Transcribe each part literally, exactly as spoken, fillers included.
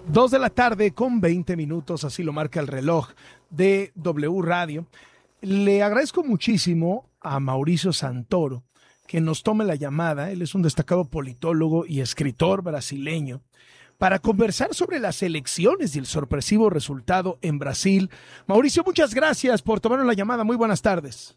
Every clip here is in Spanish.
Dos de la tarde con veinte minutos, así lo marca el reloj de W Radio. Le agradezco muchísimo a Mauricio Santoro que nos tome la llamada. Él es un destacado politólogo y escritor brasileño para conversar sobre las elecciones y el sorpresivo resultado en Brasil. Mauricio, muchas gracias por tomarnos la llamada. Muy buenas tardes.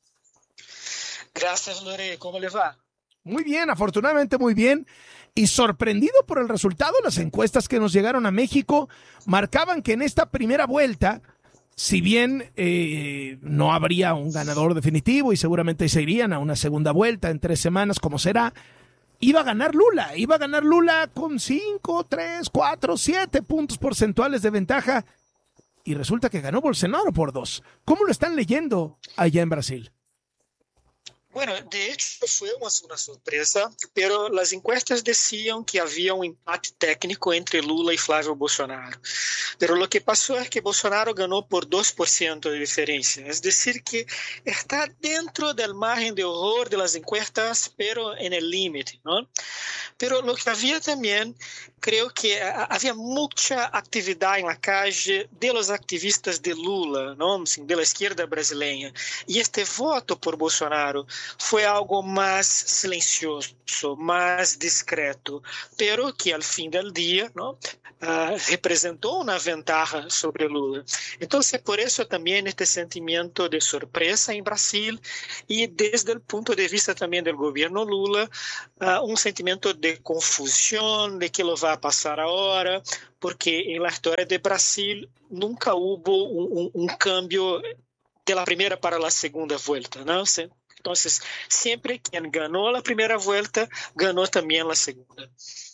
Gracias, Lore. ¿Cómo le va? Muy bien, afortunadamente muy bien. Y sorprendido por el resultado, las encuestas que nos llegaron a México marcaban que en esta primera vuelta, si bien eh, no habría un ganador definitivo y seguramente se irían a una segunda vuelta en tres semanas, como será, iba a ganar Lula. Iba a ganar Lula con cinco, tres, cuatro, siete puntos porcentuales de ventaja. Y resulta que ganó Bolsonaro por dos. ¿Cómo lo están leyendo allá en Brasil? Bueno, de hecho fue una, una sorpresa, pero las encuestas decían que había un empate técnico entre Lula y Flávio Bolsonaro. Pero lo que pasó es que Bolsonaro ganó por dos por ciento de diferencia, es decir, que está dentro del margen de error de las encuestas, pero en el límite, ¿no? Pero lo que había también, creo que había mucha actividad en la calle de los activistas de Lula, ¿no? De la izquierda brasileña. Y este voto por Bolsonaro fue algo más silencioso, más discreto, pero que al fin del día, ¿no? Uh, representó una ventaja sobre Lula. Entonces, por eso también este sentimiento de sorpresa en Brasil y desde el punto de vista también del gobierno Lula, uh, un sentimiento de confusión, de qué lo va a pasar ahora, porque en la historia de Brasil nunca hubo un, un, un cambio de la primera para la segunda vuelta, ¿no? Entonces, siempre quien ganó la primera vuelta, ganó también la segunda.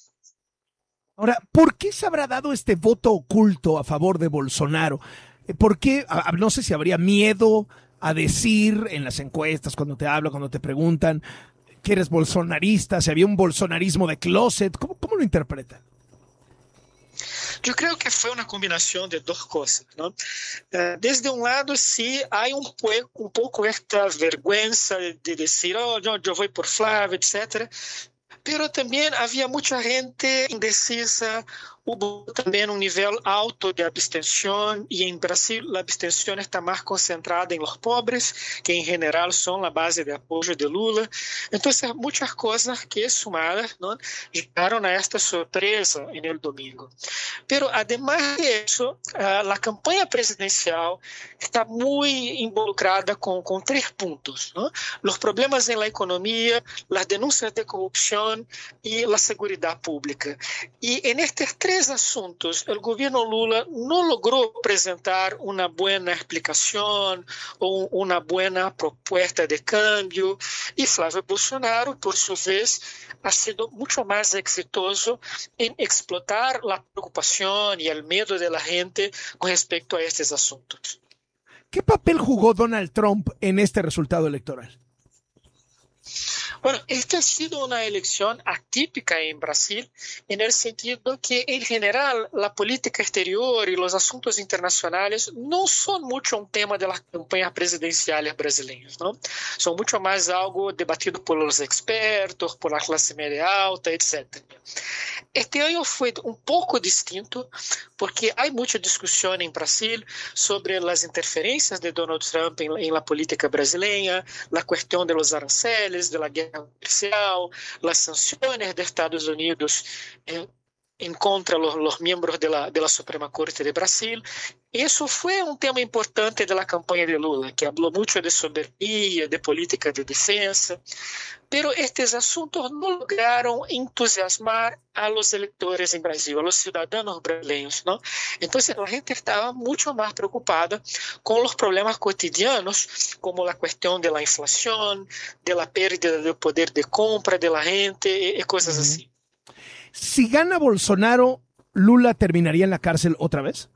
Ahora, ¿por qué se habrá dado este voto oculto a favor de Bolsonaro? ¿Por qué? No sé si habría miedo a decir en las encuestas, cuando te hablan, cuando te preguntan que eres bolsonarista, si había un bolsonarismo de closet. ¿Cómo, cómo lo interpretan? Yo creo que fue una combinación de dos cosas, ¿no? Uh, desde un lado, sí, hay un, un poco esta vergüenza de, de decir, oh, yo, yo voy por Flávio, etcétera. Pero también había mucha gente indecisa, hubo también un nivel alto de abstención y en Brasil la abstención está más concentrada en los pobres, que en general son la base de apoyo de Lula. Entonces muchas cosas que sumadas, ¿no? Llegaron a esta sorpresa en el domingo. Pero además de eso, uh, la campaña presidencial está muy involucrada con, con tres puntos, ¿no? Los problemas en la economía, las denuncias de corrupción y la seguridad pública. Y en estos tres asuntos, el gobierno Lula no logró presentar una buena explicación o una buena propuesta de cambio, y Flávio Bolsonaro, por su vez, ha sido mucho más exitoso en explotar la preocupación y el miedo de la gente con respecto a estos asuntos. ¿Qué papel jugó Donald Trump en este resultado electoral? Bueno, esta ha sido una elección atípica en Brasil, en el sentido que, en general, la política exterior y los asuntos internacionales no son mucho un tema de las campañas presidenciales brasileñas, ¿no? Son mucho más algo debatido por los expertos, por la clase media alta, etcétera. Este año fue un poco distinto porque hay mucha discusión en Brasil sobre las interferencias de Donald Trump en la, en la política brasileña, la cuestión de los aranceles, de la guerra comercial, las sanciones de Estados Unidos en, en contra de los, los miembros de la, de la Suprema Corte de Brasil. Eso fue un tema importante de la campaña de Lula, que habló mucho de soberanía, de política de defensa, pero estos asuntos no lograron entusiasmar a los electores en Brasil, a los ciudadanos brasileños, ¿no? Entonces la gente estaba mucho más preocupada con los problemas cotidianos, como la cuestión de la inflación, de la pérdida del poder de compra de la gente y cosas uh-huh. así. Si gana Bolsonaro, ¿Lula terminaría en la cárcel otra vez?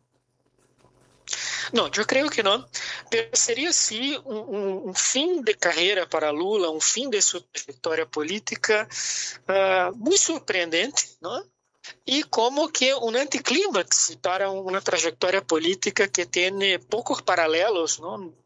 No, yo creo que no, pero sería sí un, un, un fin de carrera para Lula, un fin de su trayectoria política uh, muy sorprendente, ¿no? Y como que un anticlímax para una trayectoria política que tiene pocos paralelos, ¿no?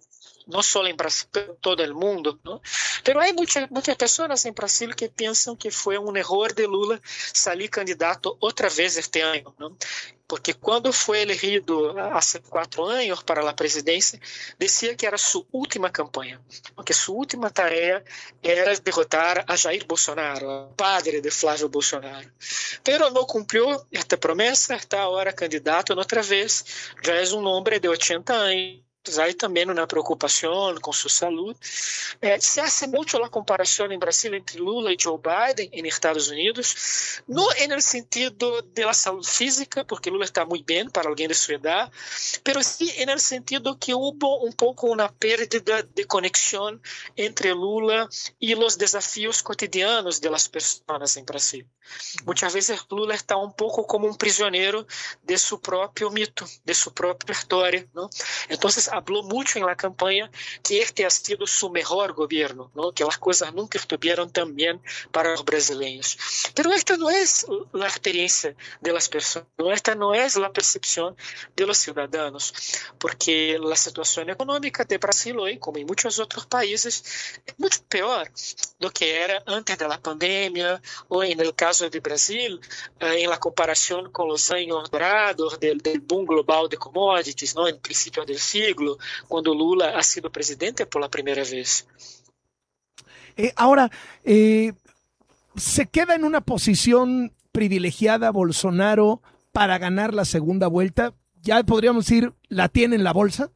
no solo en Brasil, pero en todo el mundo, ¿no? Pero hay muchas, muchas personas en Brasil que piensan que fue un error de Lula salir candidato otra vez este año, ¿no? Porque cuando fue elegido hace cuatro años para la presidencia, decía que era su última campaña, que su última tarea era derrotar a Jair Bolsonaro, padre de Flávio Bolsonaro. Pero no cumplió esta promesa, está ahora candidato otra vez, ya es un hombre de ochenta años. Hay también una preocupación con su salud. Eh, se hace mucho la comparación en Brasil entre Lula y Joe Biden en Estados Unidos, no en el sentido de la salud física, porque Lula está muy bien para alguien de su edad, pero sí en el sentido que hubo un poco una pérdida de conexión entre Lula y los desafíos cotidianos de las personas en Brasil. Muchas veces Lula está un poco como un prisionero de su propio mito, de su propia historia, ¿no? Entonces habló mucho en la campaña que este ha sido su mejor gobierno, ¿no? Que las cosas nunca estuvieron tan bien para los brasileños. Pero esta no es la experiencia de las personas, esta no es la percepción de los ciudadanos, porque la situación económica de Brasil hoy, como en muchos otros países, es mucho peor do que era antes de la pandemia, o en el caso de Brasil, eh, en la comparación con los años dorados del, del boom global de commodities, ¿no? En principio del siglo, cuando Lula ha sido presidente por la primera vez. Eh, ahora, eh, ¿se queda en una posición privilegiada Bolsonaro para ganar la segunda vuelta? Ya podríamos decir, ¿la tiene en la bolsa?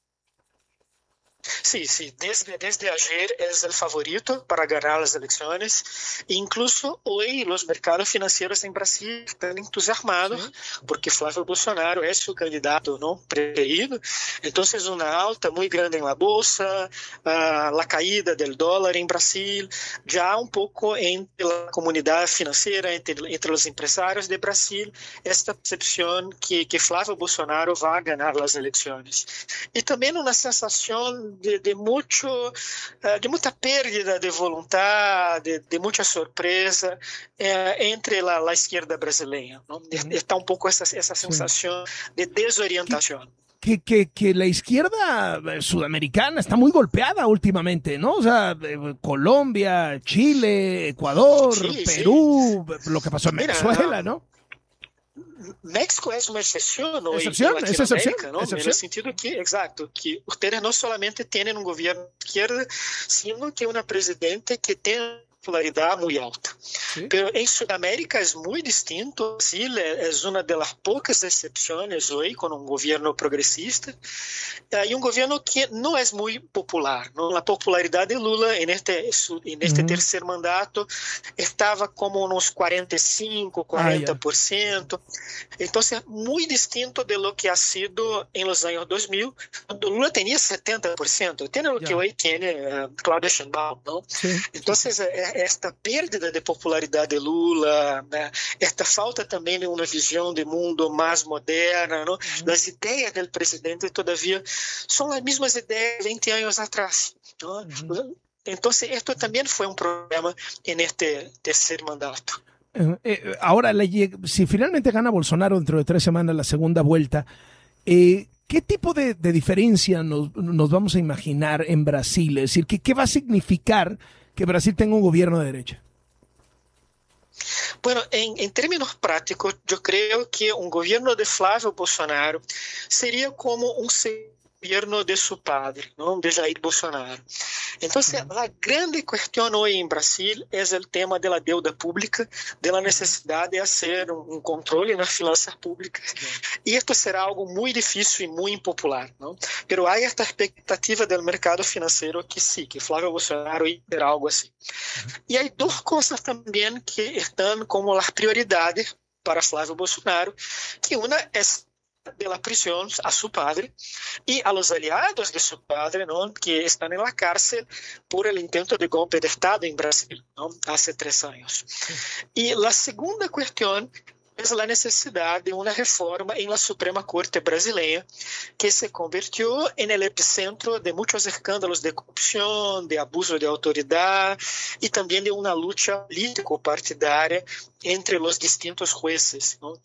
Sí, sí, desde, desde ayer es el favorito para ganar las elecciones. Incluso hoy los mercados financieros en Brasil están entusiasmados, sí, porque Flávio Bolsonaro es su candidato, ¿no?, preferido. Entonces una alta muy grande en la bolsa, uh, la caída del dólar en Brasil, ya un poco entre la comunidad financiera, entre, entre los empresarios de Brasil, esta percepción que, que Flávio Bolsonaro va a ganar las elecciones. Y también una sensación De, de, mucho, uh, de mucha pérdida de voluntad, de, de mucha sorpresa uh, entre la, la izquierda brasileña, ¿no? Está un poco esa, esa sensación sí. de desorientación. Que, que, que la izquierda sudamericana está muy golpeada últimamente, ¿no? O sea, Colombia, Chile, Ecuador, sí, Perú, sí. Lo que pasó en Mira, Venezuela, ¿no? México es una excepción hoy excepción, en Latinoamérica, ¿no? En el sentido que, exacto, que ustedes no solamente tienen un gobierno de izquierda, sino que una presidente que tiene popularidad muy alta. ¿Sí? Pero en Sudamérica es muy distinto. Brasil es una de las pocas excepciones hoy con un gobierno progresista y un gobierno que no es muy popular, ¿no? La popularidad de Lula en este, en este uh-huh. tercer mandato estaba como unos cuarenta y cinco, cuarenta por ciento. Ah, yeah. Entonces, muy distinto de lo que ha sido en los años dos mil, cuando Lula tenía setenta por ciento. Tiene lo yeah. que hoy tiene uh, Claudia Sheinbaum, ¿no? Sí. Entonces, esta pérdida de popularidad de Lula, né? Esta falta também de uma visão de mundo mais moderna, ¿no? Uhum. As ideias do presidente todavia são as mesmas ideias de vinte anos atrás, ¿no? Uhum. Então, esto também foi um problema neste terceiro mandato. Eh, ahora, si finalmente gana Bolsonaro dentro de tres semanas la segunda vuelta, eh, ¿qué tipo de, de diferencia nos, nos vamos a imaginar en Brasil? Es decir, ¿qué, qué va a significar que Brasil tenga un gobierno de derecha? Bueno, en, en términos prácticos, yo creo que un gobierno de Flávio Bolsonaro sería como un gobierno de su padre, ¿no? De Jair Bolsonaro. Entonces, uh-huh. la grande cuestión hoy en Brasil es el tema de la deuda pública, de la necesidad de hacer un, un control en las finanzas públicas. Uh-huh. Y esto será algo muy difícil y muy impopular, ¿no? Pero hay esta expectativa del mercado financiero que sí, que Flávio Bolsonaro será algo así. Uh-huh. Y hay dos cosas también que están como las prioridades para Flávio Bolsonaro, que una es de la prisión a su padre y a los aliados de su padre, ¿no? Que están en la cárcel por el intento de golpe de Estado en Brasil, ¿no? Hace tres años. Y la segunda cuestión es la necesidad de una reforma en la Suprema Corte brasileña, que se convirtió en el epicentro de muchos escándalos de corrupción, de abuso de autoridad y también de una lucha político-partidaria entre los distintos jueces, ¿no? que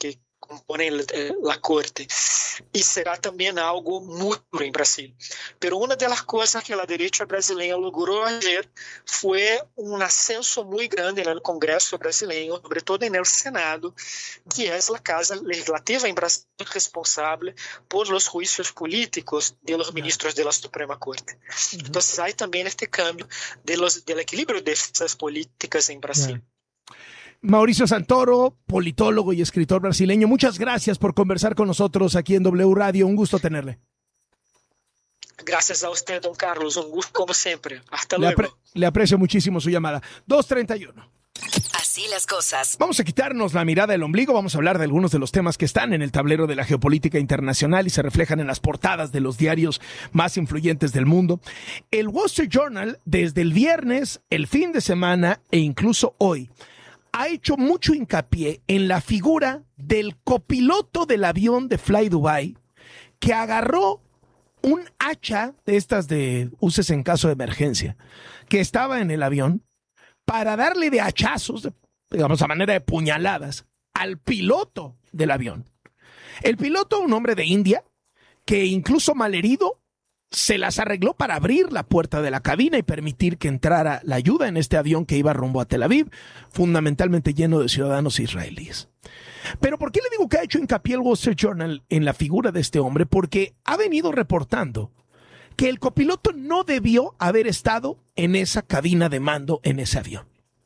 componen eh, la corte. Y será también algo muy duro en Brasil. Pero una de las cosas que la derecha brasileña logró ayer fue un ascenso muy grande en el Congreso brasileño, sobre todo en el Senado, que es la casa legislativa en Brasil responsable por los juicios políticos de los ministros de la Suprema Corte. Uh-huh. Entonces hay también este cambio de los, del equilibrio de esas políticas en Brasil. Yeah. Mauricio Santoro, politólogo y escritor brasileño, muchas gracias por conversar con nosotros aquí en W Radio. Un gusto tenerle. Gracias a usted, don Carlos. Un gusto como siempre. Hasta le luego. Apre- le aprecio muchísimo su llamada. dos treinta y uno. Así las cosas. Vamos a quitarnos la mirada del ombligo, vamos a hablar de algunos de los temas que están en el tablero de la geopolítica internacional y se reflejan en las portadas de los diarios más influyentes del mundo. El Wall Street Journal, desde el viernes, el fin de semana e incluso hoy, ha hecho mucho hincapié en la figura del copiloto del avión de Fly Dubai que agarró un hacha de estas de uses en caso de emergencia que estaba en el avión para darle de hachazos, digamos a manera de puñaladas, al piloto del avión. El piloto, un hombre de India, que incluso malherido, se las arregló para abrir la puerta de la cabina y permitir que entrara la ayuda en este avión que iba rumbo a Tel Aviv, fundamentalmente lleno de ciudadanos israelíes. Pero ¿por qué le digo que ha hecho hincapié el Wall Street Journal en la figura de este hombre? Porque ha venido reportando que el copiloto no debió haber estado en esa cabina de mando en ese avión.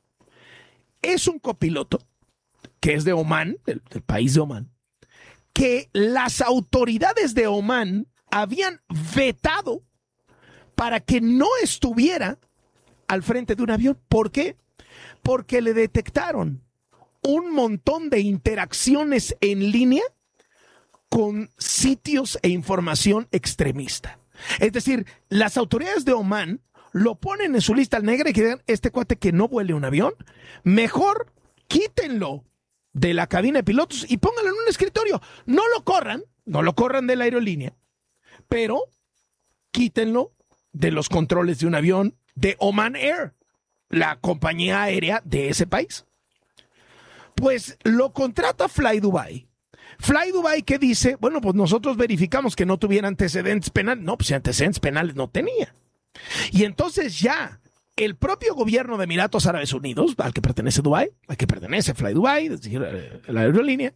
Es un copiloto que es de Omán, del, del país de Omán, que las autoridades de Omán habían vetado para que no estuviera al frente de un avión. ¿Por qué? Porque le detectaron un montón de interacciones en línea con sitios e información extremista. Es decir, las autoridades de Omán lo ponen en su lista negra y que digan, este cuate que no vuele un avión, mejor quítenlo de la cabina de pilotos y pónganlo en un escritorio. No lo corran, no lo corran de la aerolínea, pero quítenlo de los controles de un avión de Oman Air, la compañía aérea de ese país. Pues lo contrata Fly Dubai. Fly Dubai, ¿qué dice? Bueno, pues nosotros verificamos que no tuviera antecedentes penales. No, pues antecedentes penales no tenía. Y entonces ya el propio gobierno de Emiratos Árabes Unidos, al que pertenece Dubai, al que pertenece Fly Dubai, es decir, la aerolínea,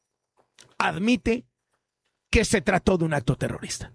admite que se trató de un acto terrorista.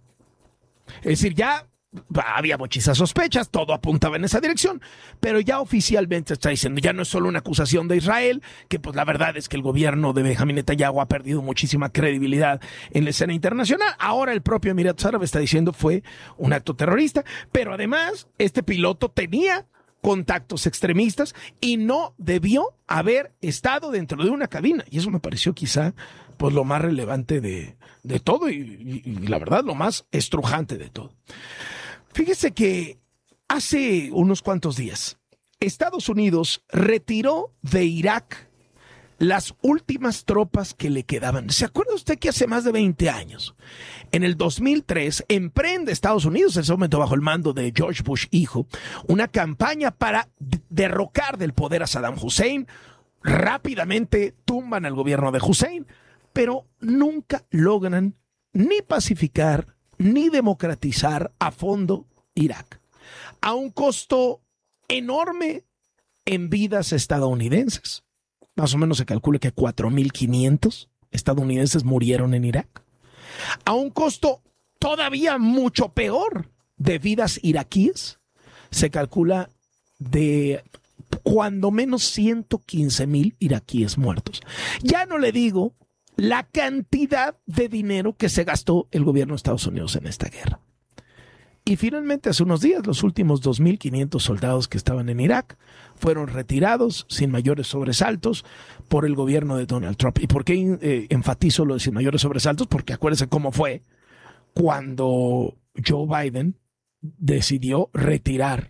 Es decir, ya había muchísimas sospechas, todo apuntaba en esa dirección, pero ya oficialmente está diciendo, ya no es solo una acusación de Israel, que pues la verdad es que el gobierno de Benjamín Netanyahu ha perdido muchísima credibilidad en la escena internacional. Ahora el propio Emiratos Árabes está diciendo fue un acto terrorista, pero además este piloto tenía contactos extremistas y no debió haber estado dentro de una cabina. Y eso me pareció quizá pues lo más relevante de, de todo y, y, y la verdad lo más estrujante de todo. Fíjese que hace unos cuantos días Estados Unidos retiró de Irak las últimas tropas que le quedaban. ¿Se acuerda usted que hace más de veinte años, en el dos mil tres, emprende Estados Unidos, en ese momento bajo el mando de George Bush hijo, una campaña para derrocar del poder a Saddam Hussein? Rápidamente tumban al gobierno de Hussein, pero nunca logran ni pacificar ni democratizar a fondo Irak, a un costo enorme en vidas estadounidenses. Más o menos se calcula que cuatro mil quinientos estadounidenses murieron en Irak, a un costo todavía mucho peor de vidas iraquíes. Se calcula de cuando menos ciento quince mil iraquíes muertos. Ya no le digo la cantidad de dinero que se gastó el gobierno de Estados Unidos en esta guerra. Y finalmente, hace unos días, los últimos dos mil quinientos soldados que estaban en Irak fueron retirados sin mayores sobresaltos por el gobierno de Donald Trump. ¿Y por qué eh, enfatizo lo de sin mayores sobresaltos? Porque acuérdense cómo fue cuando Joe Biden decidió retirar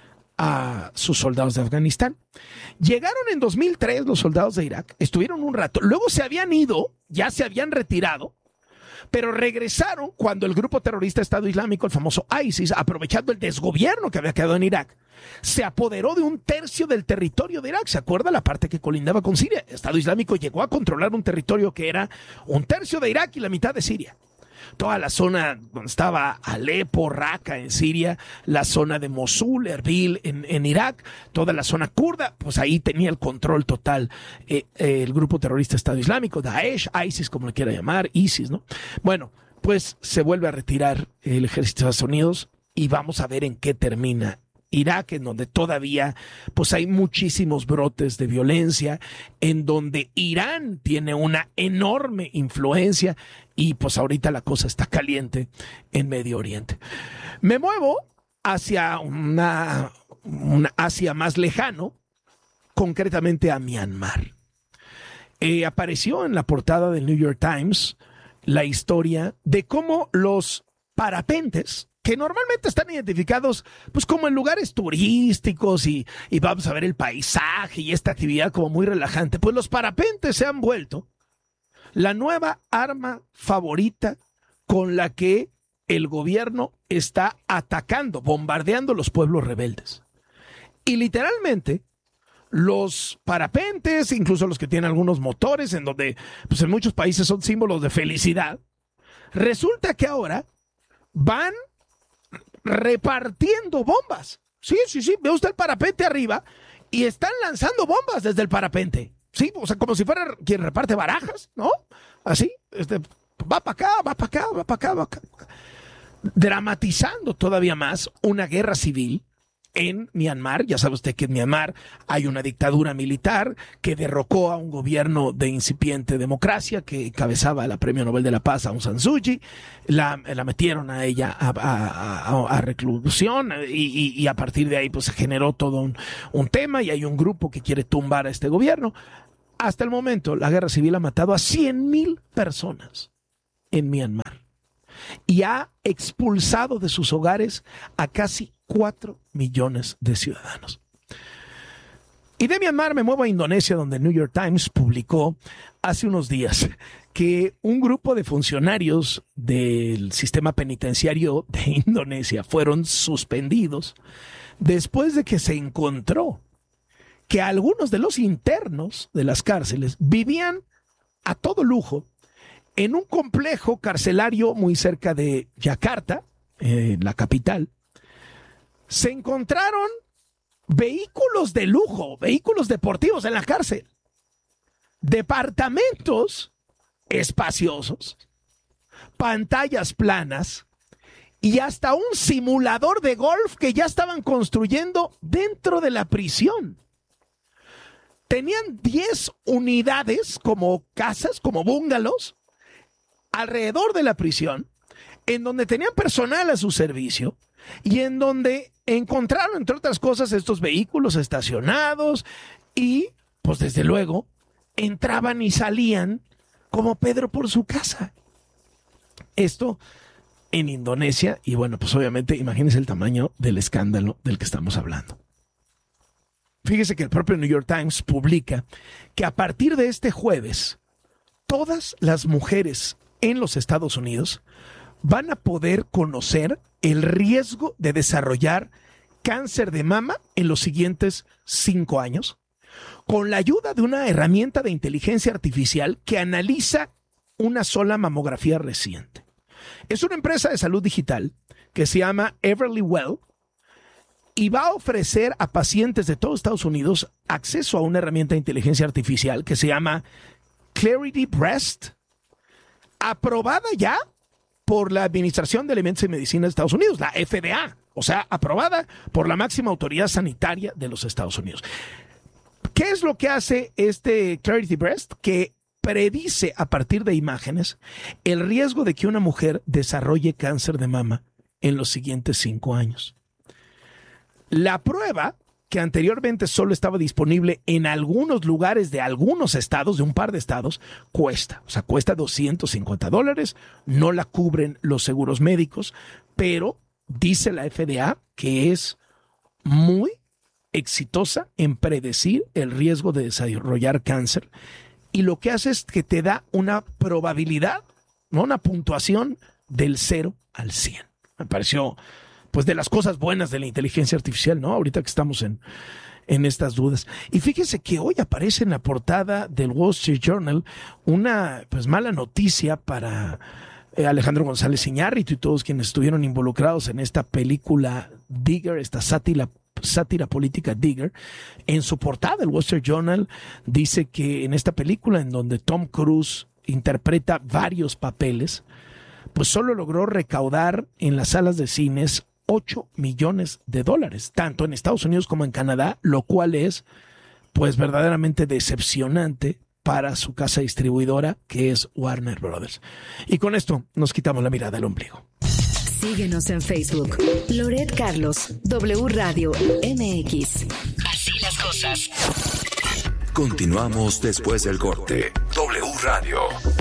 a sus soldados de Afganistán. Llegaron en dos mil tres los soldados de Irak, estuvieron un rato, luego se habían ido, ya se habían retirado, Pero regresaron cuando el grupo terrorista Estado Islámico, el famoso ISIS, aprovechando el desgobierno que había quedado en Irak, se apoderó de un tercio del territorio de Irak. ¿Se acuerda la parte que colindaba con Siria? El Estado Islámico llegó a controlar un territorio que era un tercio de Irak y la mitad de Siria. Toda la zona donde estaba Alepo, Raqqa en Siria, la zona de Mosul, Erbil en, en Irak, toda la zona kurda, pues ahí tenía el control total eh, eh, el grupo terrorista Estado Islámico, Daesh, ISIS, como le quiera llamar, ISIS, ¿no? Bueno, pues se vuelve a retirar el ejército de Estados Unidos y vamos a ver en qué termina Irak, en donde todavía pues hay muchísimos brotes de violencia, en donde Irán tiene una enorme influencia y pues ahorita la cosa está caliente en Medio Oriente. Me muevo hacia una, una Asia más lejano, concretamente a Myanmar. Eh, apareció en la portada del New York Times la historia de cómo los parapentes, que normalmente están identificados pues como en lugares turísticos y, y vamos a ver el paisaje y esta actividad como muy relajante, pues los parapentes se han vuelto la nueva arma favorita con la que el gobierno está atacando, bombardeando los pueblos rebeldes. Y literalmente los parapentes, incluso los que tienen algunos motores, en donde pues en muchos países son símbolos de felicidad, resulta que ahora van repartiendo bombas. Sí, sí, sí, ve usted el parapente arriba y están lanzando bombas desde el parapente. Sí, o sea, como si fuera quien reparte barajas, ¿no? Así, este, va para acá, va para acá, va para acá, va para acá. Dramatizando todavía más una guerra civil en Myanmar. Ya sabe usted que en Myanmar hay una dictadura militar que derrocó a un gobierno de incipiente democracia que encabezaba la Premio Nobel de la Paz, Aung San Suu Kyi. La, la metieron a ella a, a, a, a reclusión y, y, y a partir de ahí pues se generó todo un, un tema y hay un grupo que quiere tumbar a este gobierno. Hasta el momento la guerra civil ha matado a cien mil personas en Myanmar y ha expulsado de sus hogares a casi cuatro millones de ciudadanos. Y de Myanmar me muevo a Indonesia, donde el New York Times publicó hace unos días que un grupo de funcionarios del sistema penitenciario de Indonesia fueron suspendidos después de que se encontró que algunos de los internos de las cárceles vivían a todo lujo en un complejo carcelario muy cerca de Yakarta, eh, la capital. Se encontraron vehículos de lujo, vehículos deportivos en la cárcel, departamentos espaciosos, pantallas planas y hasta un simulador de golf que ya estaban construyendo dentro de la prisión. Tenían diez unidades como casas, como bungalows, alrededor de la prisión, en donde tenían personal a su servicio y en donde encontraron, entre otras cosas, estos vehículos estacionados y, pues desde luego, entraban y salían como Pedro por su casa. Esto en Indonesia y bueno, pues obviamente imagínense el tamaño del escándalo del que estamos hablando. Fíjese que el propio New York Times publica que a partir de este jueves, todas las mujeres en los Estados Unidos van a poder conocer el riesgo de desarrollar cáncer de mama en los siguientes cinco años, con la ayuda de una herramienta de inteligencia artificial que analiza una sola mamografía reciente. Es una empresa de salud digital que se llama Everlywell y va a ofrecer a pacientes de todo Estados Unidos acceso a una herramienta de inteligencia artificial que se llama Clarity Breast, aprobada ya por la Administración de Alimentos y Medicina de Estados Unidos, la F D A, o sea, aprobada por la máxima autoridad sanitaria de los Estados Unidos. ¿Qué es lo que hace este Clarity Breast? Que predice a partir de imágenes el riesgo de que una mujer desarrolle cáncer de mama en los siguientes cinco años. La prueba, que anteriormente solo estaba disponible en algunos lugares de algunos estados, de un par de estados, cuesta, o sea, cuesta doscientos cincuenta dólares, no la cubren los seguros médicos, pero dice la F D A que es muy exitosa en predecir el riesgo de desarrollar cáncer y lo que hace es que te da una probabilidad ¿no? Una puntuación del cero al cien. Me pareció, pues, de las cosas buenas de la inteligencia artificial, ¿no? Ahorita que estamos en, en estas dudas. Y fíjese que hoy aparece en la portada del Wall Street Journal una, pues, mala noticia para eh, Alejandro González Iñárritu y todos quienes estuvieron involucrados en esta película Digger, esta sátira sátira política Digger. En su portada el Wall Street Journal dice que en esta película, en donde Tom Cruise interpreta varios papeles, pues solo logró recaudar en las salas de cines ocho millones de dólares, tanto en Estados Unidos como en Canadá, lo cual es pues verdaderamente decepcionante para su casa distribuidora, que es Warner Brothers. Y con esto nos quitamos la mirada del ombligo. Síguenos en Facebook. Loret Carlos, W Radio M X. Así las cosas. Continuamos después del corte. W Radio.